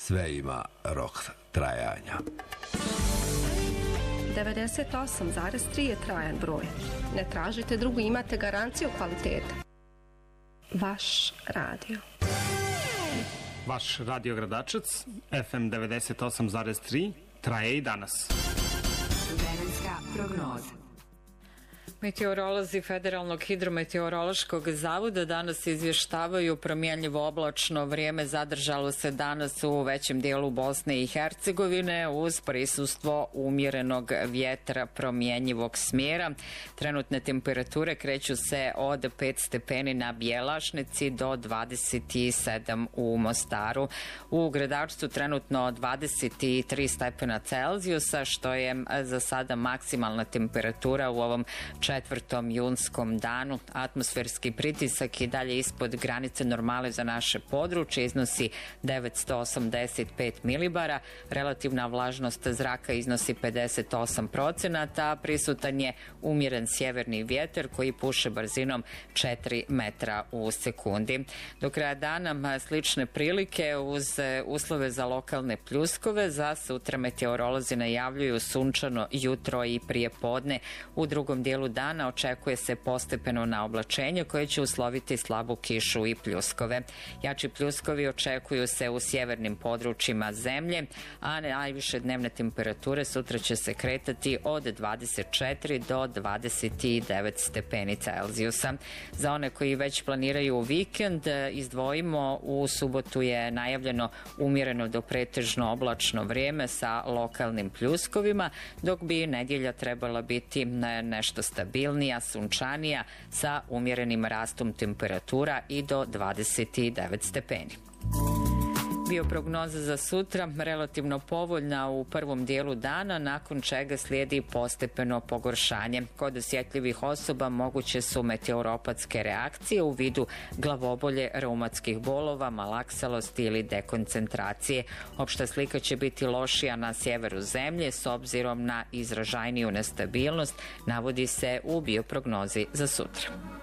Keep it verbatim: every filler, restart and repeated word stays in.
sve ima rok trajanja. devedeset osam zarez tri je trajan broj. Ne tražite drugu, imate garanciju kvaliteta. Vaš radio. Vaš radio Gradačac, F M devedeset osam zarez tri, traje i danas. Vremenska prognoza. Meteorolozi Federalnog hidrometeorološkog zavoda danas izvještavaju promjenljivo oblačno vrijeme zadržalo se danas u većem dijelu Bosne i Hercegovine uz prisustvo umjerenog vjetra promjenjivog smjera. Trenutne temperature kreću se od pet stepeni na Bjelašnici do dvadeset sedam u Mostaru. U Gradačcu trenutno dvadeset tri stepena Celzijusa, što je za sada maksimalna temperatura u ovom četvrtom junskom danu. Atmosferski pritisak i dalje ispod granice normale za naše područje, iznosi devetsto osamdeset pet milibara, relativna vlažnost zraka iznosi pedeset osam procenata, a prisutan je umjeren sjeverni vjetar koji puše brzinom četiri metra u sekundi. Do kraja dana slične prilike uz uslove za lokalne pljuskove. Za sutra meteorolozi najavljuju sunčano jutro i prije podne. U drugom dijelu dana očekuje se postepeno naoblačenje koje će usloviti slabu kišu i pljuskove. Jači pljuskovi očekuju se u sjevernim područjima zemlje, a najviše dnevne temperature sutra će se kretati od dvadeset četiri do dvadeset devet stepeni Celzijusa. Za one koji već planiraju vikend, izdvojimo, u subotu je najavljeno umjereno do pretežno oblačno vrijeme sa lokalnim pljuskovima, dok bi nedjelja trebala biti nešto stabilnija, sunčanija sa umjerenim rastom temperatura i do dvadeset devet stepeni. Bioprognoza za sutra relativno povoljna u prvom dijelu dana, nakon čega slijedi postepeno pogoršanje. Kod osjetljivih osoba moguće su meteoropatske reakcije u vidu glavobolje, reumatskih bolova, malaksalosti ili dekoncentracije. Opšta slika će biti lošija na sjeveru zemlje s obzirom na izražajniju nestabilnost, navodi se u bioprognozi za sutra.